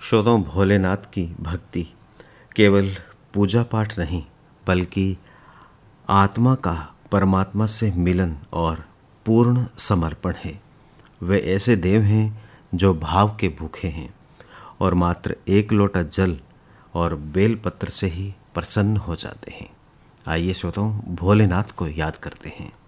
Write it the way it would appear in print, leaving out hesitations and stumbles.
श्रोताओं, भोलेनाथ की भक्ति केवल पूजा पाठ नहीं, बल्कि आत्मा का परमात्मा से मिलन और पूर्ण समर्पण है। वे ऐसे देव हैं जो भाव के भूखे हैं और मात्र एक लोटा जल और बेलपत्र से ही प्रसन्न हो जाते हैं। आइए श्रोताओं, भोलेनाथ को याद करते हैं।